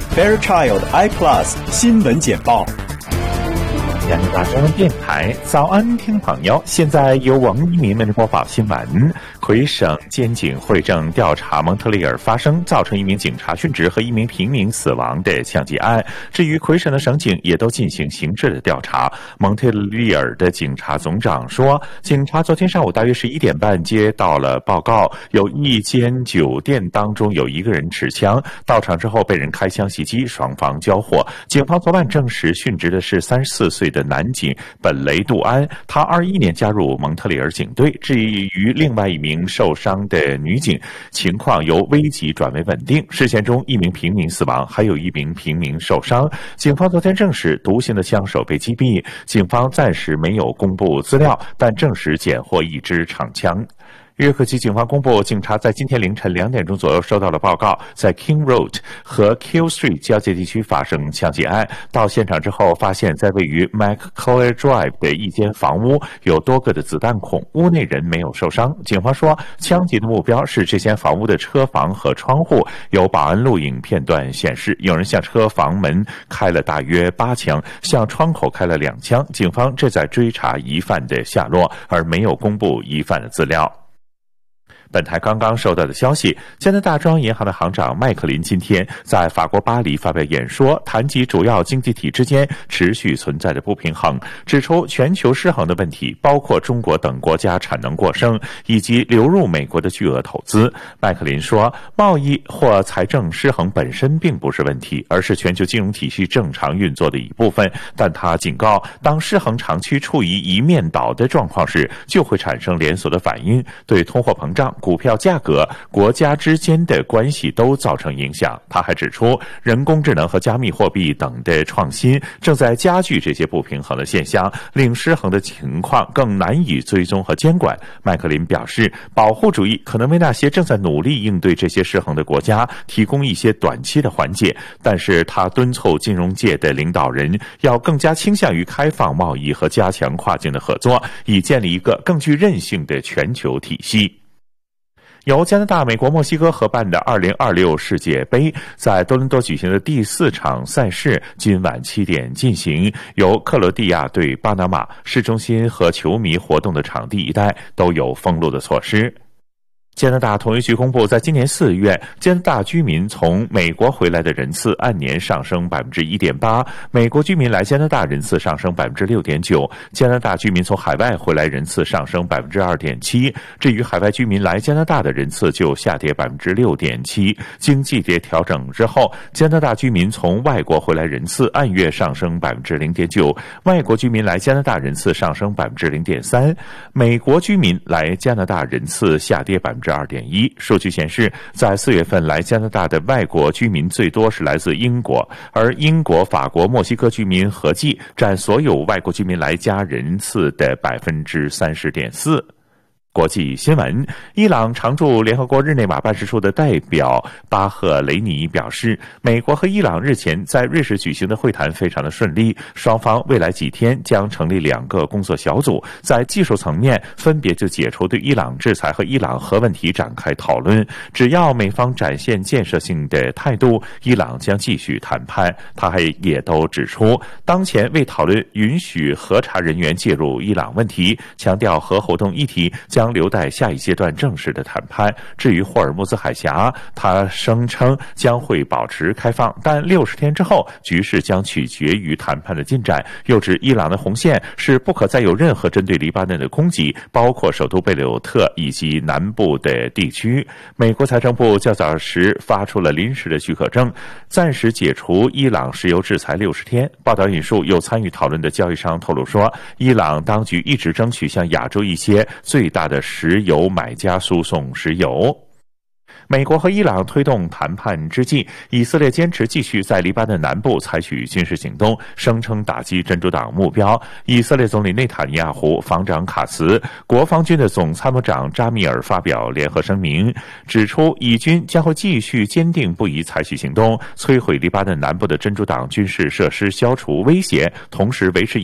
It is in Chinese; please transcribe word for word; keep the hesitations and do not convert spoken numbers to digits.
Fairchild I Plus 新闻简报。 加拿大中文电台早安，听朋友，现在由王一鸣为您播报新闻。魁省监警会正调查蒙特利尔发生造成一名警察殉职和一名平民死亡的枪击案。至于魁省的省警也都进行刑事的调查。蒙特利尔的警察总长说，警察昨天上午大约十一点半接到了报告，有一间酒店当中有一个人持枪，到场之后被人开枪袭击，双方交火。警方昨晚证实殉职的是三十四岁的男警本雷杜安，他二一年加入蒙特利尔警队。至于另外一名受伤的女警，情况由危急转为稳定。事件中一名平民死亡，还有一名平民受伤。警方昨天证实独行的枪手被击毙，警方暂时没有公布资料，但证实检获一支长枪。约克区警方公布，警察在今天凌晨两点钟左右收到了报告，在 King Road 和 Q Street 交界地区发生枪击案。到现场之后，发现在位于 McClure Drive 的一间房屋有多个的子弹孔，屋内人没有受伤。警方说，枪击的目标是这间房屋的车房和窗户。有保安录影片段显示，有人向车房门开了大约八枪，向窗口开了两枪。警方正在追查疑犯的下落，而没有公布疑犯的资料。本台刚刚收到的消息，加拿大中央银行的行长麦克林今天在法国巴黎发表演说，谈及主要经济体之间持续存在的不平衡，指出全球失衡的问题包括中国等国家产能过剩以及流入美国的巨额投资。麦克林说，贸易或财政失衡本身并不是问题，而是全球金融体系正常运作的一部分。但他警告，当失衡长期处于一面倒的状况时，就会产生连锁的反应，对通货膨胀、股票价格、国家之间的关系都造成影响。他还指出，人工智能和加密货币等的创新正在加剧这些不平衡的现象，令失衡的情况更难以追踪和监管。麦克林表示，保护主义可能为那些正在努力应对这些失衡的国家提供一些短期的缓解，但是他敦促金融界的领导人要更加倾向于开放贸易和加强跨境的合作，以建立一个更具韧性的全球体系。由加拿大、美国、墨西哥合办的二零二六世界杯在多伦多举行的第四场赛事今晚七点进行，由克罗地亚对巴拿马，市中心和球迷活动的场地一带都有封路的措施。加拿大统计局公布，在今年四月，加拿大居民从美国回来的人次按年上升 百分之一点八， 美国居民来加拿大人次上升 百分之六点九， 加拿大居民从海外回来人次上升 百分之二点七， 至于海外居民来加拿大的人次就下跌 百分之六点七。 经季节调整之后，加拿大居民从外国回来人次按月上升 百分之零点九， 外国居民来加拿大人次上升 百分之零点三， 美国居民来加拿大人次下跌 百分之二点一。 数据显示，在四月份来加拿大的外国居民最多是来自英国，而英国、法国、墨西哥居民合计占所有外国居民来加人次的 百分之三十点四。国际新闻，伊朗常驻联合国日内瓦办事处的代表巴赫雷尼表示，美国和伊朗日前在瑞士举行的会谈非常的顺利，双方未来几天将成立两个工作小组，在技术层面分别就解除对伊朗制裁和伊朗核问题展开讨论。只要美方展现建设性的态度，伊朗将继续谈判。他还也都指出，当前未讨论允许核查人员介入伊朗问题，强调核活动议题将将留待下一阶段正式的谈判。至于霍尔木兹海峡，他声称将会保持开放，但六十天之后，局势将取决于谈判的进展。又指伊朗的红线是不可再有任何针对黎巴嫩的攻击，包括首都贝鲁特以及南部的地区。美国财政部较早时发出了临时的许可证，暂时解除伊朗石油制裁六十天。报道引述有参与讨论的交易商透露说，伊朗当局一直争取向亚洲一些最大的石油买家输送石油。美国和伊朗推动谈判之际，以色列坚持继续在黎巴嫩南部采取军事行动，声称打击真主党目标。以色列总理内塔尼亚胡、防长卡茨、国防军的总参谋长扎米尔发表联合声明，指出以军将会继续坚定不移采取行动，摧毁黎巴嫩南部的真主党军事设施，消除威胁，同时维持